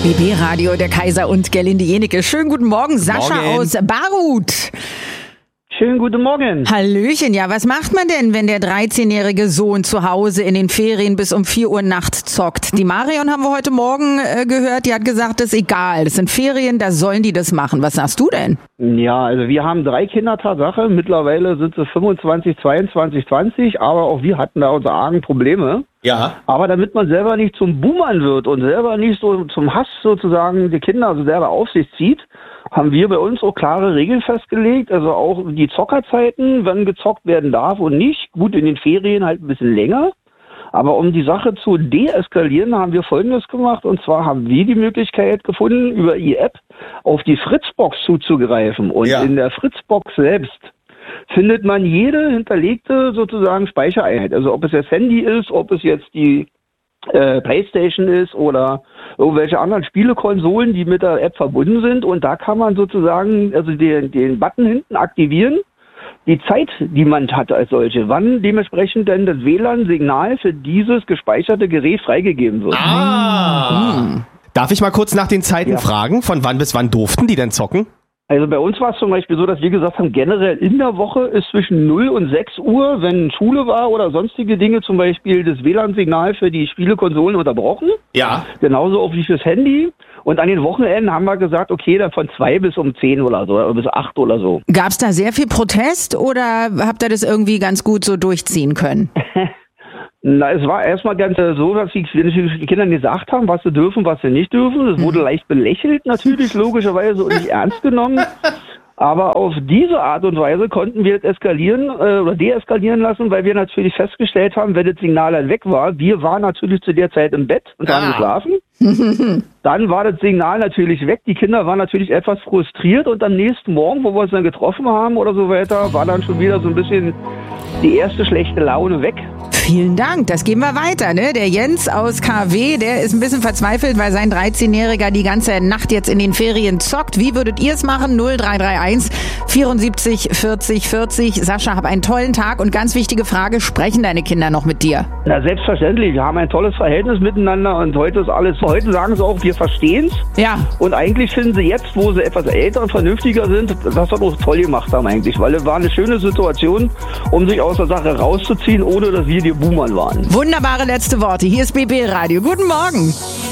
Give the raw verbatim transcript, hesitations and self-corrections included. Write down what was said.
B B-Radio, der Kaiser und Gerlinde Jenecke. Schönen guten Morgen, Sascha Morgen. aus Barut. Schönen guten Morgen. Hallöchen, ja, was macht man denn, wenn der dreizehnjährige Sohn zu Hause in den Ferien bis um vier Uhr nachts zockt? Die Marion haben wir heute Morgen äh, gehört, die hat gesagt, das ist egal, das sind Ferien, da sollen die das machen. Was sagst du denn? Ja, also wir haben drei Kinder, Tatsache. Mittlerweile sind es fünfundzwanzig, zweiundzwanzig, zwanzig, aber auch wir hatten da unsere argen Probleme. Ja. Aber damit man selber nicht zum Boomern wird und selber nicht so zum Hass sozusagen die Kinder also selber auf sich zieht, haben wir bei uns auch klare Regeln festgelegt. Also auch die Zockerzeiten, wann gezockt werden darf und nicht. Gut, in den Ferien halt ein bisschen länger. Aber um die Sache zu deeskalieren, haben wir Folgendes gemacht. Und zwar haben wir die Möglichkeit gefunden, über die App auf die Fritzbox zuzugreifen. Und Ja. in der Fritzbox selbst findet man jede hinterlegte sozusagen Speichereinheit. Also ob es jetzt Handy ist, ob es jetzt die äh, Playstation ist oder irgendwelche anderen Spielekonsolen, die mit der App verbunden sind. Und da kann man sozusagen also den, den Button hinten aktivieren, die Zeit, die man hat als solche, wann dementsprechend denn das W L A N-Signal für dieses gespeicherte Gerät freigegeben wird. Ah. Darf ich mal kurz nach den Zeiten Ja. fragen? Von wann bis wann durften die denn zocken? Also bei uns war es zum Beispiel so, dass wir gesagt haben, generell in der Woche ist zwischen null und sechs Uhr, wenn Schule war oder sonstige Dinge, zum Beispiel das W L A N-Signal für die Spielekonsolen unterbrochen. Ja. Genauso auch wie fürs Handy. Und an den Wochenenden haben wir gesagt, okay, dann von zwei bis um zehn oder so, oder bis acht oder so. Gab es da sehr viel Protest oder habt ihr das irgendwie ganz gut so durchziehen können? Na, es war erstmal ganz äh, so, dass die, die Kinder gesagt haben, was sie dürfen, was sie nicht dürfen. Das wurde leicht belächelt natürlich, logischerweise, und nicht ernst genommen. Aber auf diese Art und Weise konnten wir es eskalieren äh, oder deeskalieren lassen, weil wir natürlich festgestellt haben, wenn das Signal dann weg war, wir waren natürlich zu der Zeit im Bett und haben Ah. geschlafen. Dann war das Signal natürlich weg. Die Kinder waren natürlich etwas frustriert und am nächsten Morgen, wo wir uns dann getroffen haben oder so weiter, war dann schon wieder so ein bisschen die erste schlechte Laune weg. Vielen Dank, das geben wir weiter, ne? Der Jens aus K W, der ist ein bisschen verzweifelt, weil sein dreizehnjähriger die ganze Nacht jetzt in den Ferien zockt. Wie würdet ihr es machen? null drei drei eins vierundsiebzig vierzig vierzig. Sascha, hab einen tollen Tag und ganz wichtige Frage, sprechen deine Kinder noch mit dir? Na, selbstverständlich. Wir haben ein tolles Verhältnis miteinander und heute ist alles, heute sagen sie auch, wir verstehen's. Ja. Und eigentlich finden sie jetzt, wo sie etwas älter und vernünftiger sind, dass wir das toll gemacht haben eigentlich. Weil es war eine schöne Situation, um sich aus der Sache rauszuziehen, ohne dass wir die Boomern waren. Wunderbare letzte Worte. Hier ist B B Radio. Guten Morgen.